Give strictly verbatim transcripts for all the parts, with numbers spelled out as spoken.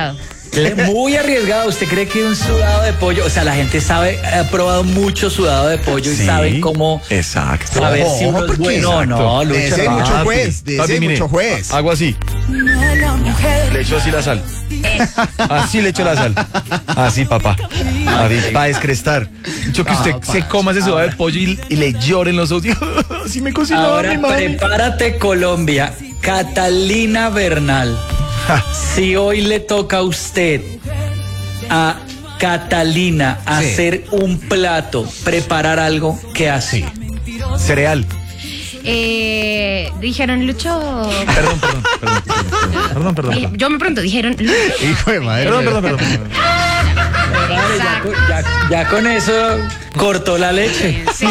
arriesgado. Muy arriesgado. ¿Usted cree que un sudado de pollo, o sea, la gente sabe, ha probado mucho sudado de pollo y Sí, sabe cómo exacto. saber si uno es porque- bueno? No, no, De Lucho, ese no. mucho Papi, juez, de papi, ese mire, mucho juez. Hago así. Le echo así la sal. Así le echo la sal. Así, papá. Para descrestar. Yo que usted No, se coma ese sudado de pollo y, y le lloren los ojos. Así me cocinó Ahora mi mami. prepárate, Colombia. Catalina Bernal. Si hoy le toca a usted, a Catalina, Sí. hacer un plato, preparar algo, ¿qué hace? Cereal. Eh, dijeron Lucho. Perdón, perdón, perdón, perdón, perdón, perdón, Dije- perdón. Yo me pregunto, dijeron Lucho. Hijo de madre. Perdón, perdón, perdón, perdón. Vale, ya, con- ya- ya con eso cortó la leche. Sí.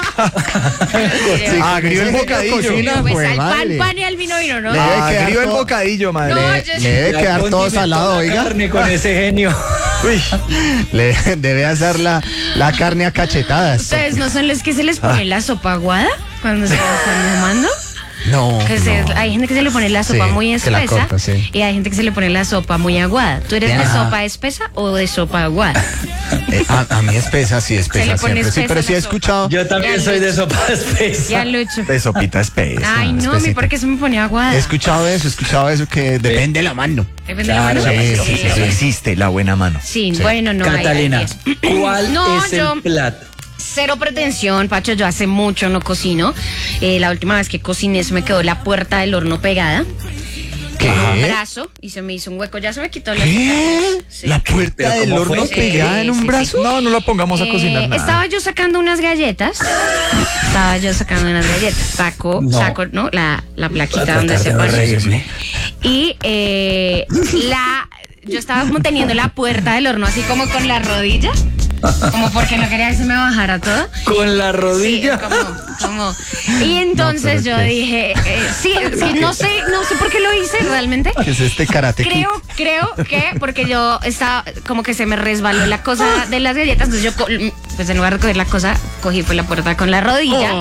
Agrió el bocadillo. Cocina, Pues jue al pan, madre. pan y al vino vino, ¿no? Le debe quedar Agrió el todo- bocadillo, madre. No, Le, yo- le debe Ya quedar todo condimentó salado, la oiga. carne con ese genio. Uy. Le debe hacer la, la carne a cachetadas. ¿Ustedes no son los que se les pone la sopa aguada cuando se la están fumando? No, Que se- no. hay gente que se le pone la sopa Sí, muy se la espesa corta, sí. y hay gente que se le pone la sopa muy aguada. ¿Tú eres de Ajá. sopa espesa o de sopa aguada? Eh, a, a mí espesa, sí, Se espesa le pone siempre. Sí, espesa pero sí he la sopa. escuchado. Yo también Ya, soy de Lucho. sopa espesa. Ya, Lucho. De sopita espesa. Ay, no, a mí espesita. porque se me ponía aguada. He escuchado eso, he escuchado eso que depende de la mano. Depende de la Claro, mano. sí, Sí, sí, Eso existe, la buena mano. Sí, bueno, no. hay- Catalina, hay- ¿cuál No, es yo- el plato? Cero pretensión, Pacho, yo hace mucho no cocino. Eh, la última vez que cociné se me quedó la puerta del horno pegada. ¿Qué? En un brazo y se me hizo un hueco. Ya se me quitó la ¿Qué? Sí. ¿La puerta ¿Pero del cómo horno fue? pegada Sí, en un sí, brazo? No, no lo pongamos a cocinar Eh, nada. estaba yo sacando unas galletas. Estaba yo sacando unas galletas. Saco, No. saco, ¿no? La, la plaquita Voy a donde tratar se de no pone. reírme. Y eh, la. Yo estaba como teniendo la puerta del horno así como con la rodilla. Como porque no quería que se me bajara todo. Con la Sí, rodilla. como, como. Y entonces yo dije, eh, sí, sí, no sé, no sé por qué lo hice realmente. ¿Qué es este karate kid? Creo, creo que porque yo estaba, como que se me resbaló la cosa de las galletas, entonces yo, co- pues en lugar de coger la cosa, cogí fue la puerta con la rodilla.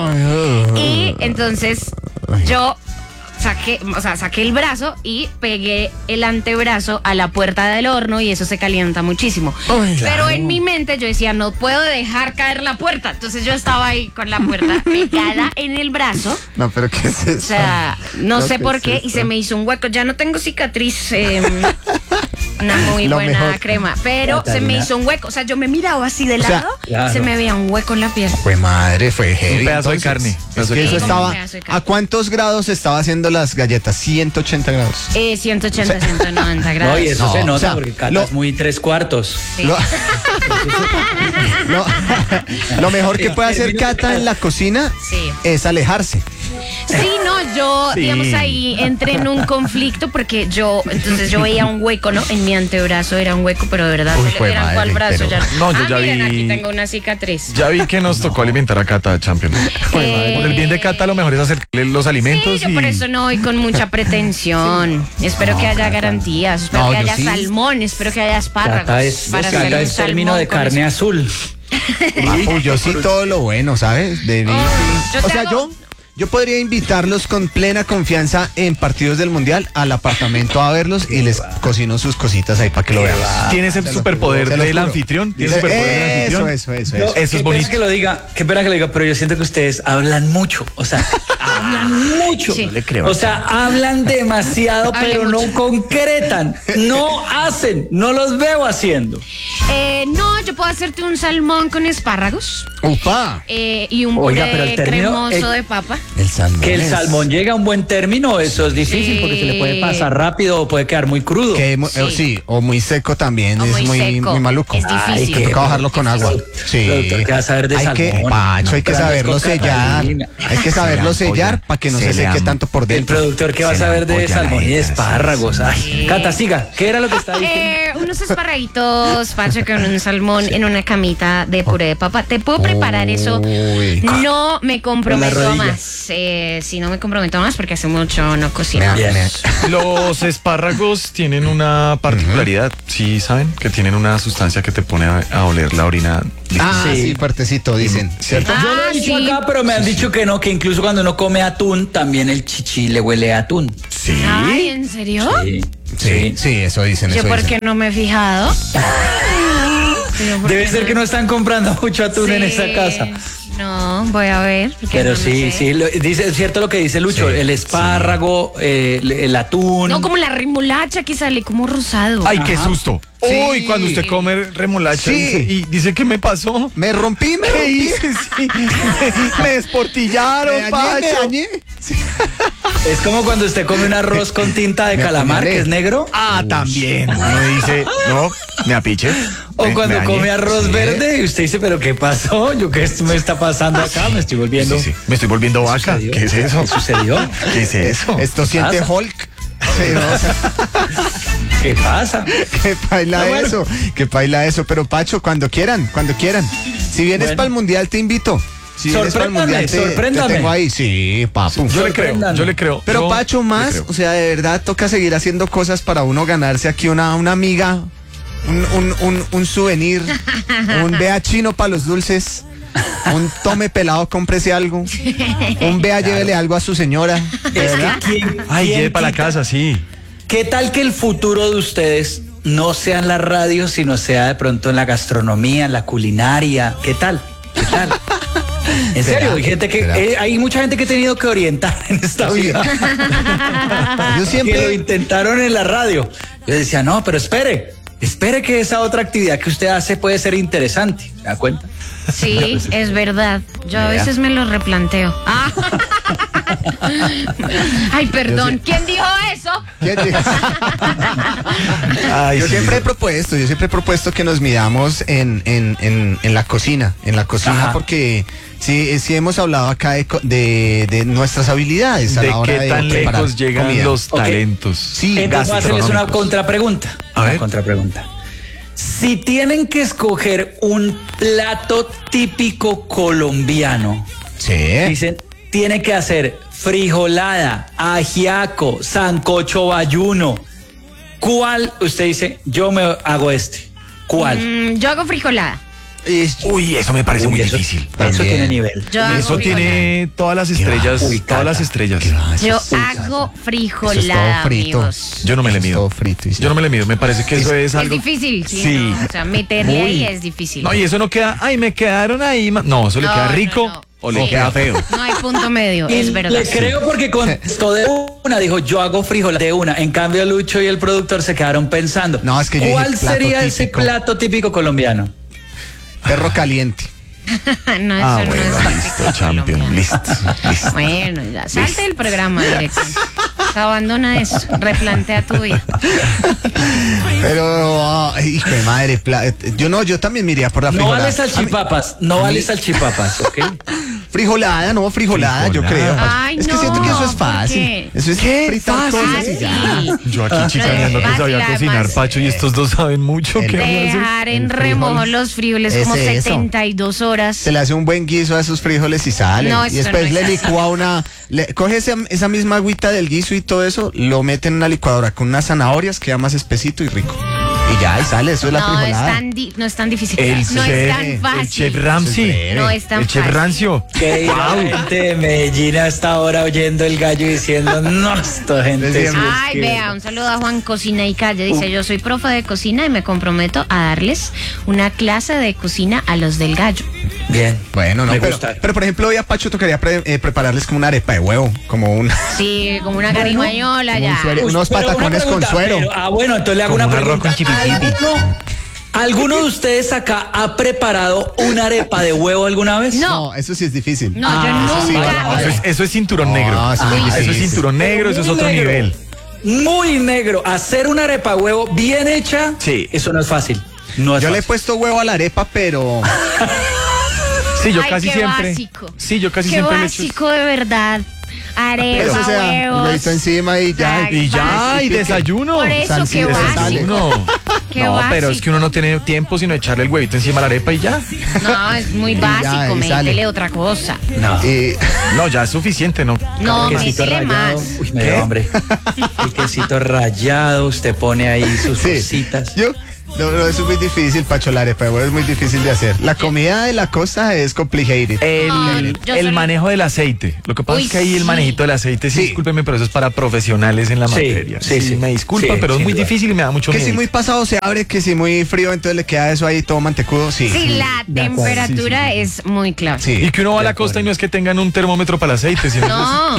Y entonces yo saqué, o sea, saqué el brazo y pegué el antebrazo a la puerta del horno y eso se calienta muchísimo. Ay, Pero en mi mente yo decía, no puedo dejar caer la puerta. Entonces yo estaba ahí con la puerta pegada en el brazo. No, pero ¿qué es eso? O sea, no No, sé ¿qué por es qué y esto? se me hizo un hueco. Ya no tengo cicatriz. eh, una muy Lo buena mejor. crema. Pero se me Catalina. hizo un hueco. O sea, yo me miraba así de O sea, lado. claro. Se me veía un hueco en la pierna. Fue madre, fue heavy. Un pedazo de entonces. carne. Es Pedazo que de eso carne. estaba. Un pedazo de carne. ¿A cuántos grados estaba haciendo las galletas? ciento ochenta grados. Eh, ciento ochenta, ciento noventa No, grados. y eso No, se nota o sea, porque Cata lo- es muy tres cuartos. Sí. Lo, lo- lo mejor que puede hacer Cata en la cocina Sí. es alejarse. Sí, no, yo, Sí. digamos, ahí entré en un conflicto porque yo, entonces yo veía un hueco, ¿no? En mi antebrazo era un hueco, pero de verdad, Uy, no le jue vieran madre, cuál brazo pero- ya. No, yo ah, ya miren, vi- aquí tengo una cicatriz. Ya vi que nos tocó alimentar a Cata, Champion. Eh, Por el bien de Cata, lo mejor es acercarle los alimentos. Sí, yo y... por eso no voy con mucha pretensión. Espero que haya garantías, espero No, que yo haya sí. salmón, espero que haya espárragos. Cata es, para hacer Cata un es término salmón de con carne eso. azul. Papu, yo sí todo lo bueno, ¿sabes? De mí, Oh, sí. yo O te sea, hago- yo, yo podría invitarlos con plena confianza en partidos del Mundial al apartamento a verlos y les cocino sus cositas ahí para que lo vean. Tienes el superpoder Se lo del juro. anfitrión. Tienes Eso, superpoder del anfitrión. eso, eso, No, eso. Eso qué es pena bonito. que lo diga, qué pena que lo diga, pero yo siento que ustedes hablan mucho, o sea, hablan mucho. Sí. No le creo. O sea, hablan demasiado, Hablan pero no mucho. concretan, no hacen, no los veo haciendo. Eh, no, yo puedo hacerte un salmón con espárragos Upa, eh, y un Oiga, puré pero el término, cremoso eh, de papa. el salmón. Que el es- salmón llega a un buen término, eso es difícil Sí. porque se le puede pasar rápido o puede quedar muy crudo. Que mu- Sí. eh, sí, o muy seco también, O es muy muy, seco. muy maluco. Es difícil. Ay, que toca bajarlo con agua. Sí. Productor, ¿qué vas a saber de hay que, salmón? Pacho, hay que No, pero saberlo es con sellar. Catalina. Hay que saberlo Se le sellar ampolla, para que no se se le seque am- tanto por El dentro. productor que va a Se saber le de ampolla la salmón y de jeta, sí, espárragos. sí, Ay, sí. Cata, siga. ¿Qué era lo que estaba diciendo? Eh, unos esparraguitos, Pacho, con un salmón en una camita de puré de papa. ¿Te puedo preparar eso? Uy. No me comprometo rodilla. más. Eh, sí, no me comprometo más porque hace mucho no cocino. Mea, Bien. mea. Los espárragos tienen una particularidad, ¿sí saben? Que tienen una sustancia que te pone a, a oler la orina. Ah, sí, Sí. fuertecito, dicen. ¿Cierto? Yo lo Ah, he dicho sí. acá, pero me han dicho que no, que incluso cuando uno come atún, también el chichi le huele a atún. Sí. Ay, ¿en serio? Sí. Sí, sí, eso dicen. Yo eso porque dicen. no me he fijado. Yo, ¿por Debe qué ser que no están comprando mucho atún en Sí. esa casa. No, voy a ver. porque Pero no lo sí, sé. sí, lo- dice, es cierto lo que dice Lucho, Sí, el espárrago, eh, el, el atún. No, como la remolacha que sale como rosado. Ay, qué susto. Sí. Uy, cuando usted come remolacha Sí. dice- y dice que me pasó. Me rompí, me ¿Qué rompí. hice? Sí. Me desportillaron, Me dañé, me Pacho. dañé. Sí. Es como cuando usted come un arroz con tinta de Me calamar, apuñalé. que es negro. Ah, también. Uno dice, no, me apiche. O Me- cuando me dañé. come arroz Sí. verde y usted dice, pero ¿qué pasó? ¿Yo qué me está pasando acá? Me estoy volviendo. Sí, sí. Me estoy volviendo vaca. sucedió? ¿Qué es eso? ¿Qué sucedió? ¿Qué es eso? Esto siente pasa? Hulk. Sí, no, o sea, ¿Qué pasa? que baila Ah, bueno. eso, que baila eso. Pero Pacho, cuando quieran, cuando quieran. Si vienes Bueno. para el mundial, te invito. Si vienes para el Sorpréndame, mundial, te, te sorpréndame. tengo ahí. Sí, papu. Yo le creo, Sorpréndanos. yo le creo. Pero Yo Pacho, le más, creo. o sea, de verdad toca seguir haciendo cosas para uno ganarse aquí una, una amiga, un, un, un, un souvenir, un vea chino para los dulces, un tome pelado, cómprese algo, un vea llévele algo a su señora. ¿De Es que verdad? ¿quién- Ay, quién lleve para la quita? casa, sí. ¿Qué tal que el futuro de ustedes no sea en la radio, sino sea de pronto en la gastronomía, en la culinaria? ¿Qué tal? ¿Qué tal? En ¿Será? serio, hay gente que ¿Será? eh, hay mucha gente que he tenido que orientar en esta Uy. vida. Yo Que lo siempre, intentaron en la radio. Yo decía, no, pero espere, espere que esa otra actividad que usted hace puede ser interesante. ¿Se da cuenta? Sí, es verdad. Yo a Vea. veces me lo replanteo. Ah. Ay, perdón. ¿Quién dijo eso? Ay, yo sí. siempre he propuesto, yo siempre he propuesto que nos midamos en, en, en, en la cocina, en la cocina, Ajá. porque sí, sí hemos hablado acá de, co- de, de nuestras habilidades a ¿De la hora qué de tan preparar lejos llegan comida. los Ok. talentos? Sí, Entonces voy a hacerles una gastronómicos? contrapregunta. A Una ver. contrapregunta. Si tienen que escoger un plato típico colombiano, Sí. dicen, tiene que hacer frijolada, ajiaco, sancocho bayuno. ¿Cuál? Usted dice, yo me hago este. ¿Cuál? Mm, yo hago frijolada. Uy, eso me parece Uy, muy eso, difícil. Eso También. tiene nivel. Yo hago Eso frijolada. tiene todas las estrellas, Uy, todas las Cata. estrellas. Yo Eso es- hago Eso es frijolada, todo frito. amigos. Yo no me le Eso es mido. todo frito y sí. Yo no me le mido. Me parece que eso es Es algo. difícil, sí. Sí. no, o sea, meterle Muy. ahí es difícil. No, y eso no queda. Ay, me quedaron ahí. ma-". No, eso le No, queda no, rico no. o le Sí. queda feo. No hay punto medio, Y es verdad. le creo porque contestó de una, dijo yo hago frijolada de una. En cambio Lucho y el productor se quedaron pensando. No, es que yo dije ¿cuál plato sería ese típico. plato típico colombiano? Perro caliente. no, eso Ah, no bueno, es listo, típico champion. colombiano. Listo, listo. Bueno, ya salte del programa directo. Abandona eso, replantea tu vida. Pero, ay, hijo de madre, pla- yo no, yo también me iría por la No frijolada. vale salchipapas, no vale salchipapas, ¿ok? Frijolada, no, frijolada, yo creo. Frijolada. Ay, es que no, siento que eso es ¿por fácil. qué? Eso es ¿Qué? fritar Fácil. cosas y ya. Yo aquí No chicaneando es que sabía fácil, cocinar, además. Pacho, y estos dos saben mucho. El- ¿Qué voy a hacer? Dejar en El remojo frijol. los frijoles Es como eso. setenta y dos horas. Se le hace un buen guiso a esos frijoles y salen. No, y eso después no le es así. licúa una. Le, coge esa, esa misma agüita del guiso y todo eso, lo mete en una licuadora con unas zanahorias, queda más espesito y rico. Y ya, y sale, eso es la No es, frijolada. tan di- no es tan difícil. El no chef, es tan el fácil. chef Ramsey. No es tan El chef fácil. Rancio. Que la gente de Medellín hasta ahora oyendo el gallo y diciendo, no, esta gente. Decían, sí es Ay, que-". vea, un saludo a Juan Cocina y Calle. Dice, yo soy profe de cocina y me comprometo a darles una clase de cocina a los del gallo. Bien. Bueno, no, Me pero, gusta. pero por ejemplo, hoy a Pacho tocaría pre- eh, prepararles como una arepa de huevo, como una, Sí, como una carimañola como ya. un suero- Uy, unos pero una patacones con pregunta, suero. pero- ah, bueno, entonces le hago Como una un arroz pregunta. con chipipipi. ¿Alguno, ¿Alguno de ustedes acá ha preparado una arepa de huevo alguna vez? No. No, eso sí es difícil. No, Ah, yo sí, nunca. No, eso, es, eso es cinturón No, negro. eso es Ah, difícil. eso es cinturón negro, eso es Muy otro negro. nivel. Muy negro. Hacer una arepa de huevo bien hecha, Sí. eso no es fácil. No es Yo le he fácil. puesto huevo a la arepa, pero Sí, yo Ay, casi qué siempre. básico. Sí, yo casi Qué siempre le echo. básico de verdad. Arepa, eso sea, un huevos. huevito encima y ya. Ay, Y ya, y pique. desayuno. Por eso, Salsita, qué básico. Desayuno. Qué No, pero es básico. que uno no tiene tiempo sino echarle el huevito encima a la arepa y ya. No, es muy ya, básico. y Métele sale. otra cosa. No. Y- No, ya es suficiente, ¿no? No, El quesito métele rallado. más. Uy, me ¿Qué? dio hambre. El quesito rallado, usted pone ahí sus sí, cositas. yo, No, no, eso es muy difícil, Pacho, la arepa de huevo es muy difícil de hacer. La comida de la costa es complicated. El, Ay, yo el solo- manejo del aceite. Lo que pasa Uy, es que ahí el sí. manejito del aceite, sí, Sí. discúlpeme, pero eso es para profesionales en la Sí, materia. sí, sí. Me disculpa, Sí, pero es sin muy duda. difícil y me da mucho Que miedo. si muy pasado se abre, que si muy frío, entonces le queda eso ahí todo mantecudo, sí. Sí, la de acuerdo, temperatura es muy clave. Sí. Y que uno va a la De costa y acuerdo. no es que tengan un termómetro para el aceite, sino No,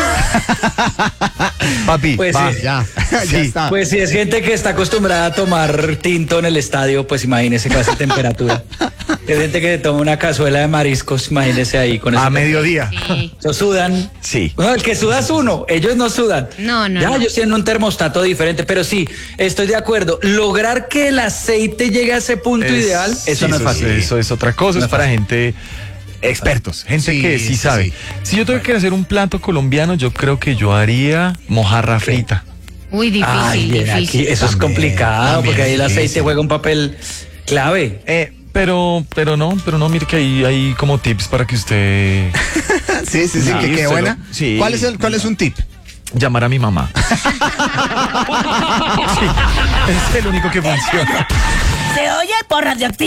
papi, Pues va. sí. Ya, ya Sí. está. Pues si es gente que está acostumbrada a tomar tinto en el estadio, pues imagínese con esa temperatura. Es gente que toma una cazuela de mariscos, imagínese ahí con esa A mediodía. sí. Eso sudan. Sí. No, el que suda es uno, ellos no sudan. No, no, Ya, no. ellos tienen un termostato diferente, pero sí, estoy de acuerdo. Lograr que el aceite llegue a ese punto Es- ideal, eso sí, no es fácil. Eso es otra cosa, No es es para fácil. gente expertos, gente Sí, que sí sí, sabe. sí. Si yo tengo que hacer un plato colombiano, yo creo que yo haría mojarra frita. Uy, difícil, Ay, bien, difícil. aquí eso es También, complicado, también porque ahí el es aceite difícil. juega un papel clave. Eh, pero, pero no, pero no, mire que ahí hay como tips para que usted Sí, sí, sí, No, que quede se lo- buena. sí. ¿Cuál es el, cuál es un tip? llamar a mi mamá. Sí, es el único que funciona. Se oye por radioactivo.